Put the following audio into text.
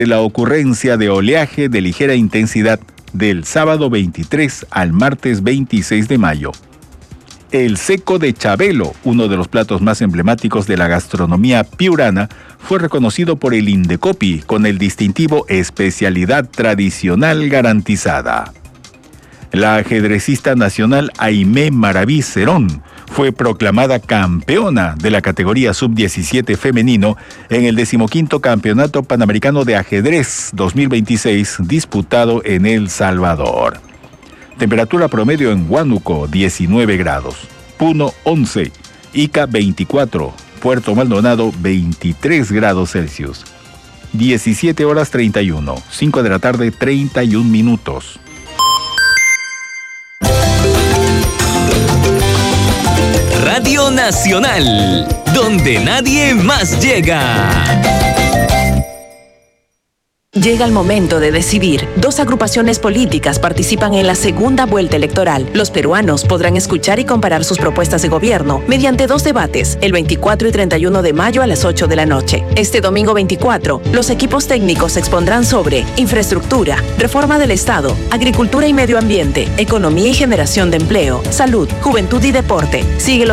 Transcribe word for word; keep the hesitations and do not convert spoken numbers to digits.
La ocurrencia de oleaje de ligera intensidad del sábado veintitrés al martes veintiséis de mayo. El seco de Chabelo, uno de los platos más emblemáticos de la gastronomía piurana, fue reconocido por el Indecopi con el distintivo Especialidad Tradicional Garantizada. La ajedrecista nacional Aimé Maraví Cerón fue proclamada campeona de la categoría sub diecisiete femenino en el decimoquinto Campeonato Panamericano de Ajedrez dos mil veintiséis disputado en El Salvador. Temperatura promedio en Huánuco, diecinueve grados. Puno, once. Ica, veinticuatro. Puerto Maldonado, veintitrés grados Celsius. diecisiete horas treinta y uno. cinco de la tarde, treinta y un minutos. Radio Nacional, donde nadie más llega. Llega el momento de decidir. Dos agrupaciones políticas participan en la segunda vuelta electoral. Los peruanos podrán escuchar y comparar sus propuestas de gobierno mediante dos debates, el veinticuatro y treinta y uno de mayo a las ocho de la noche. Este domingo veinticuatro, los equipos técnicos expondrán sobre infraestructura, reforma del Estado, agricultura y medio ambiente, economía y generación de empleo, salud, juventud y deporte. Síguelo